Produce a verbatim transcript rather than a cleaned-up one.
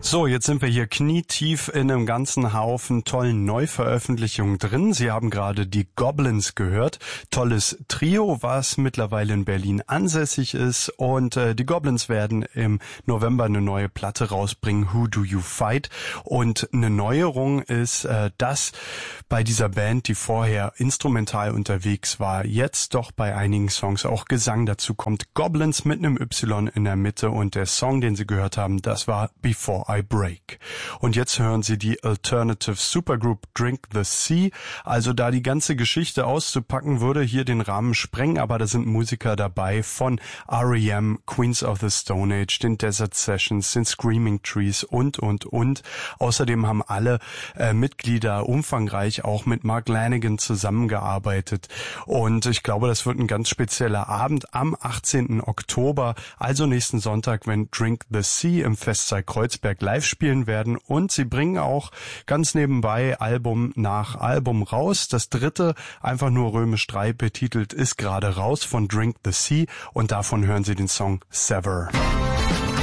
So, jetzt sind wir hier knietief in einem ganzen Haufen tollen Neuveröffentlichungen drin. Sie haben gerade die Goblins gehört. Tolles Trio, was mittlerweile in Berlin ansässig ist. Und äh, die Goblins werden im November eine neue Platte rausbringen, Who Do You Fight? Und eine Neuerung ist, äh, dass bei dieser Band, die vorher instrumental unterwegs war, jetzt doch bei einigen Songs auch Gesang dazu kommt. Goblins mit einem Y in der Mitte und der Song, den Sie gehört haben, das war Before I Break. Und jetzt hören Sie die Alternative Supergroup Drink the Sea. Also da die ganze Geschichte auszupacken, würde hier den Rahmen sprengen, aber da sind Musiker dabei von R E M, Queens of the Stone Age, den Desert Sessions, den Screaming Trees und, und, und. Außerdem haben alle äh, Mitglieder umfangreich auch mit Mark Lanegan zusammengearbeitet. Und ich glaube, das wird ein ganz spezieller Abend am achtzehnten Oktober, also nächsten Sonntag, wenn Drink the Sea im Festsaal Kreuzberg live spielen werden. Und sie bringen auch ganz nebenbei Album nach Album raus. Das dritte, einfach nur römisch drei betitelt, ist gerade raus von Drink the Sea und davon hören Sie den Song Sever.